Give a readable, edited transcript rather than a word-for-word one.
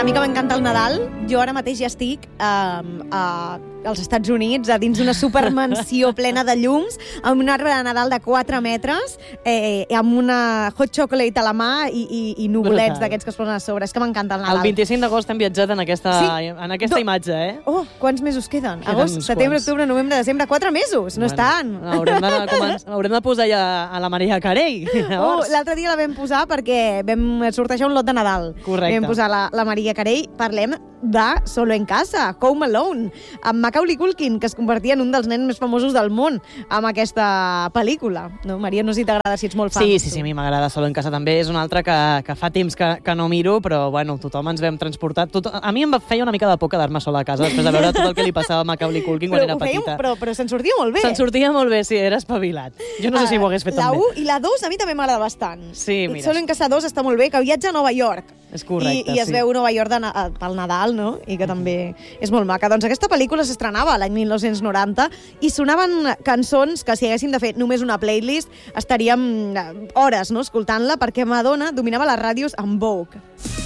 mi que m'encanta el Nadal, jo ara mateix ja estic als Estats Units, a dins d'una supermansió plena de llums, amb un arbre de Nadal de 4 metres, amb una hot chocolate a la mà i nuvolets d'aquests que es posen a sobre. És que m'encanta el Nadal. El 25 d'agost hem viatjat en aquesta imatge, eh? Oh, quants mesos queden? Agost, setembre, octubre, novembre, desembre, 4 mesos. No és tant. Haurem de posar ja a la Maria Carey. L'altre dia la vam posar perquè vam sortejar un lot de Nadal. Correcte. Vam posar la Maria Carey. Parlem de Solo en Casa, Home Alone, amb Macaulay Culkin, que es convertia en un dels nens més famosos del món amb aquesta pel·lícula. No, Maria, no sé si t'agrada, si ets molt fan. Sí, a mi m'agrada Solo en Casa també. És una altra que fa temps que no miro, però bueno, tothom ens vam transportar. A mi em feia una mica de por quedar-me sola a casa després de veure tot el que li passava a Macaulay Culkin quan era petita. Però se'n sortia molt bé. Se'n sortia molt bé, sí, era espavilat. Jo no sé si ho hagués fet tan bé. La 1 i la 2 a mi també m'agrada bastant. Sí, mira. Solo en Casa 2 està molt bé, que viatja a Nova York. És correcte, I es veu Nova York pel Nadal, no? I que també és molt maca. Doncs aquesta pel·lícula s'estrenava l'any 1990 i sonaven cançons que si haguéssim de fer només una playlist estaríem hores, no?, escoltant-la, perquè Madonna dominava les ràdios amb Vogue.